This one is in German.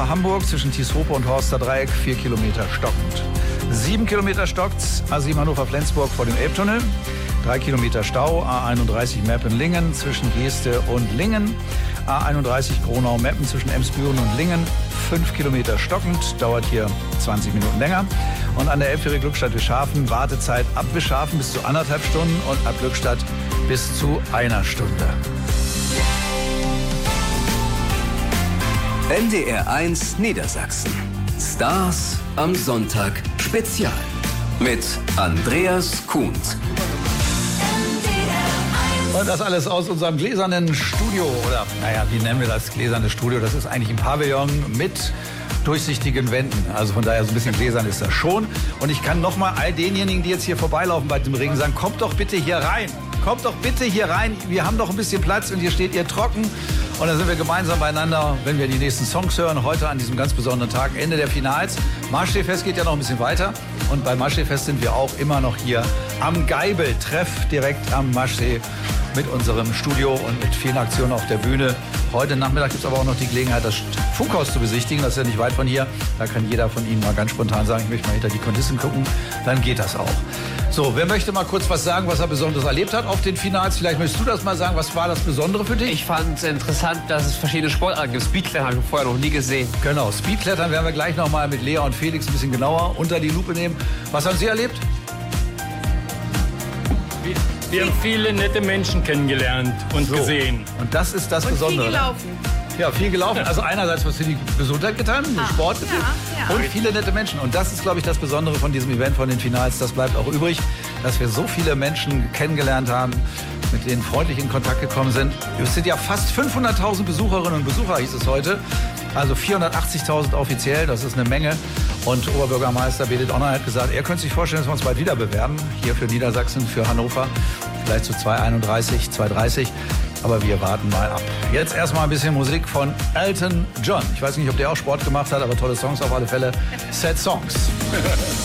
Hamburg zwischen Tieshope und Horster Dreieck 4 Kilometer stockend. 7 Kilometer stockt's, A7 Hannover-Flensburg vor dem Elbtunnel. 3 Kilometer Stau, A31 Meppen-Lingen zwischen Geeste und Lingen. A31 Gronau-Meppen zwischen Emsbüren und Lingen. 5 Kilometer stockend, dauert hier 20 Minuten länger. Und an der Elbphäre Glückstadt-Wischhafen Wartezeit ab Wischhafen bis zu 1,5 Stunden und ab Glückstadt bis zu 1 Stunde. NDR1 Niedersachsen. Stars am Sonntag Spezial mit Andreas Kuhns. Und das alles aus unserem gläsernen Studio, oder naja, wie nennen wir das gläserne Studio? Das ist eigentlich ein Pavillon mit durchsichtigen Wänden. Also von daher so ein bisschen gläsern ist das schon. Und ich kann nochmal all denjenigen, die jetzt hier vorbeilaufen bei dem Regen, sagen, kommt doch bitte hier rein. Kommt doch bitte hier rein. Wir haben doch ein bisschen Platz und hier steht ihr trocken. Und dann sind wir gemeinsam beieinander, wenn wir die nächsten Songs hören. Heute an diesem ganz besonderen Tag, Ende der Finals. Marschseefest geht ja noch ein bisschen weiter. Und beim Marschseefest sind wir auch immer noch hier am Geibel-Treff, direkt am Maschsee mit unserem Studio und mit vielen Aktionen auf der Bühne. Heute Nachmittag gibt es aber auch noch die Gelegenheit, das Funkhaus zu besichtigen. Das ist ja nicht weit von hier. Da kann jeder von Ihnen mal ganz spontan sagen, ich möchte mal hinter die Kulissen gucken. Dann geht das auch. So, wer möchte mal kurz was sagen, was er Besonderes erlebt hat auf den Finals? Vielleicht möchtest du das mal sagen. Was war das Besondere für dich? Ich fand es interessant, dass es verschiedene Sportarten gibt. Speedklettern habe ich vorher noch nie gesehen. Genau, Speedklettern werden wir gleich noch mal mit Lea und Felix ein bisschen genauer unter die Lupe nehmen. Was haben Sie erlebt? Wir haben viele nette Menschen kennengelernt und gesehen. Und das ist das Besondere. Und viel gelaufen. Ja, viel gelaufen. Also einerseits was für die Gesundheit getan, Sport getan und viele nette Menschen. Und das ist, glaube ich, das Besondere von diesem Event, von den Finals. Das bleibt auch übrig, dass wir so viele Menschen kennengelernt haben, mit denen freundlich in Kontakt gekommen sind. Es sind ja fast 500.000 Besucherinnen und Besucher, hieß es heute. Also 480.000 offiziell, das ist eine Menge. Und Oberbürgermeister Bedit Onner hat gesagt, er könnte sich vorstellen, dass wir uns bald wieder bewerben. Hier für Niedersachsen, für Hannover. Vielleicht zu 2,31, 2,30. Aber wir warten mal ab. Jetzt erstmal ein bisschen Musik von Elton John. Ich weiß nicht, ob der auch Sport gemacht hat, aber tolle Songs auf alle Fälle. Sad Songs.